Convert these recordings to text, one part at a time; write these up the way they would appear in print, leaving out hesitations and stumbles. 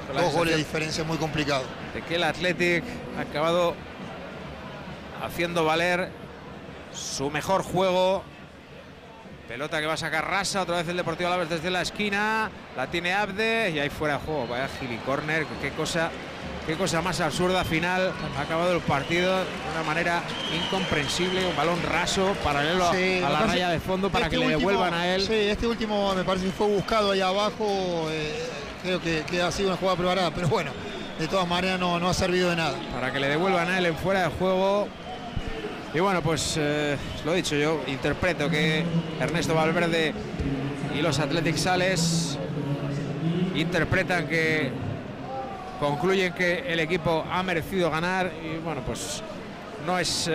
2 goles de diferencia, muy complicado. De que el Athletic ha acabado haciendo valer su mejor juego. Pelota que va a sacar Rasa, otra vez el Deportivo Alavés desde la esquina. La tiene Abde y ahí fuera de juego. Vaya gilicorner, qué cosa más absurda. Final, ha acabado el partido de una manera incomprensible. Un balón raso, paralelo a la raya de fondo para que le devuelvan a él. Sí, este último me parece que fue buscado ahí abajo. Creo que ha sido una jugada preparada, pero bueno, de todas maneras no ha servido de nada. Para que le devuelvan a él en fuera de juego. Y bueno, pues lo he dicho yo, interpreto que Ernesto Valverde y los Athletic Sales interpretan que concluyen que el equipo ha merecido ganar. Y bueno, pues no es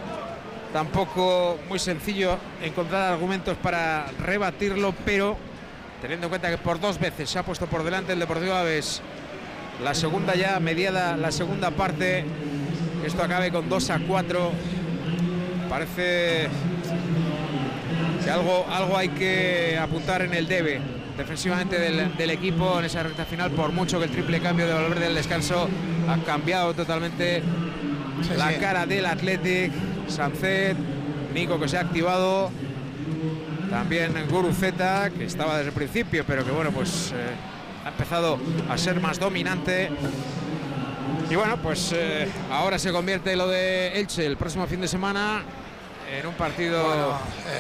tampoco muy sencillo encontrar argumentos para rebatirlo, pero teniendo en cuenta que por 2 veces se ha puesto por delante el Deportivo Alavés, la segunda ya mediada, la segunda parte, esto acabe con 2-4. Parece que algo hay que apuntar en el debe defensivamente del equipo en esa recta final, por mucho que el triple cambio de Valverde del descanso ha cambiado totalmente la cara del Athletic. Sancet, Nico, que se ha activado, también Guruceta, que estaba desde el principio, pero que bueno, pues ha empezado a ser más dominante. Y bueno, pues ahora se convierte lo de Elche el próximo fin de semana en un partido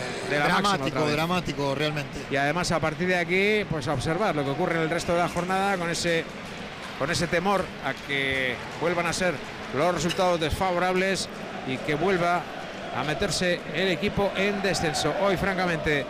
dramático realmente. Y además a partir de aquí, pues a observar lo que ocurre en el resto de la jornada, con ese temor a que vuelvan a ser los resultados desfavorables y que vuelva a meterse el equipo en descenso. Hoy, francamente,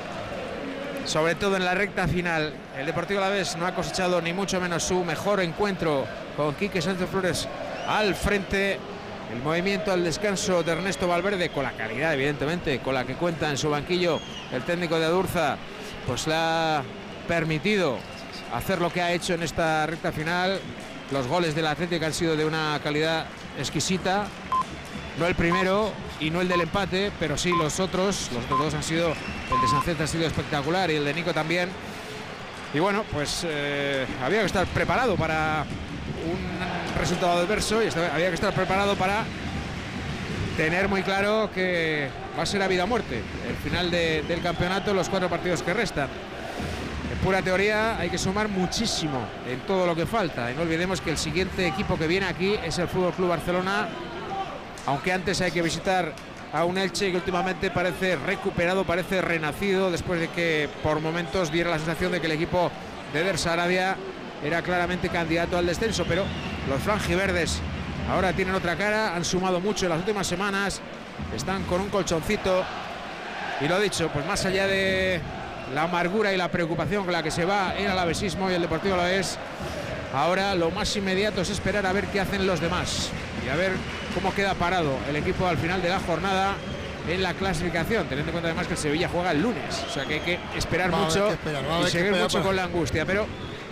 sobre todo en la recta final, el Deportivo Alavés no ha cosechado ni mucho menos su mejor encuentro, con Quique Sánchez Flores al frente. El movimiento al descanso de Ernesto Valverde, con la calidad evidentemente con la que cuenta en su banquillo el técnico de Adurza, pues le ha permitido hacer lo que ha hecho en esta recta final. Los goles del Atlético han sido de una calidad exquisita, no el primero y no el del empate, pero sí los otros dos han sido, el de Sancet ha sido espectacular y el de Nico también. Y bueno, pues había que estar preparado para un resultado adverso y había que estar preparado para tener muy claro que va a ser a vida o muerte el final del campeonato, los 4 partidos que restan. En pura teoría hay que sumar muchísimo en todo lo que falta, y no olvidemos que el siguiente equipo que viene aquí es el Fútbol Club Barcelona, aunque antes hay que visitar a un Elche que últimamente parece recuperado, parece renacido, después de que por momentos diera la sensación de que el equipo de Der Sarabia era claramente candidato al descenso, pero los franjiverdes ahora tienen otra cara, han sumado mucho en las últimas semanas, están con un colchoncito, y lo dicho, pues más allá de la amargura y la preocupación con la que se va el alavesismo y el Deportivo Alavés, ahora lo más inmediato es esperar a ver qué hacen los demás y a ver cómo queda parado el equipo al final de la jornada en la clasificación, teniendo en cuenta además que el Sevilla juega el lunes, o sea que hay que esperar mucho y seguir mucho con la angustia, pero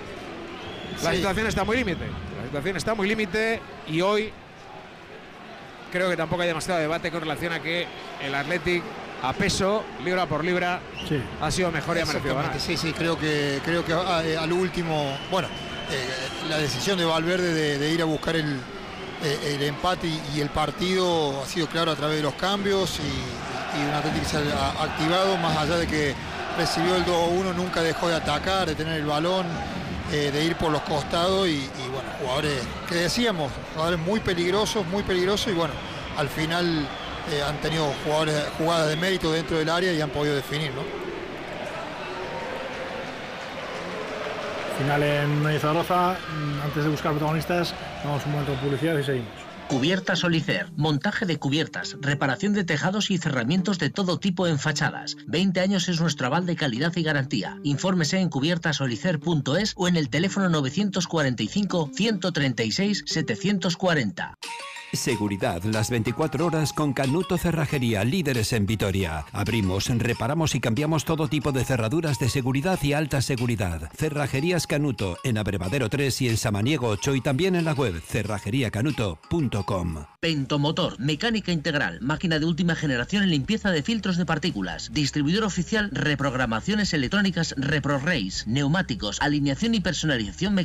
la situación está muy límite. La situación está muy límite y hoy creo que tampoco hay demasiado debate con relación a que el Athletic, a peso, libra por libra, ha sido mejor y ha merecido ganar. Sí, creo que al último, bueno, la decisión de Valverde de ir a buscar el empate y el partido ha sido claro a través de los cambios y un Athletic se ha activado, más allá de que recibió el 2-1, nunca dejó de atacar, de tener el balón, de ir por los costados y bueno, jugadores que decíamos, jugadores muy peligrosos y bueno, al final han tenido jugadas de mérito dentro del área y han podido definir, ¿no? Final en Nueva Zaragoza. Antes de buscar protagonistas, vamos un momento de publicidad y seguimos. Cubiertas Olicer, montaje de cubiertas, reparación de tejados y cerramientos de todo tipo en fachadas. 20 años es nuestro aval de calidad y garantía. Infórmese en cubiertasolicer.es o en el teléfono 945 136 740. Seguridad las 24 horas con Canuto Cerrajería, líderes en Vitoria. Abrimos, reparamos y cambiamos todo tipo de cerraduras de seguridad y alta seguridad. Cerrajerías Canuto en Abrevadero 3 y en Samaniego 8 y también en la web cerrajeriacanuto.com. Pentomotor, mecánica integral, máquina de última generación en limpieza de filtros de partículas. Distribuidor oficial Reprogramaciones Electrónicas ReproRace, neumáticos, alineación y personalización mecánica.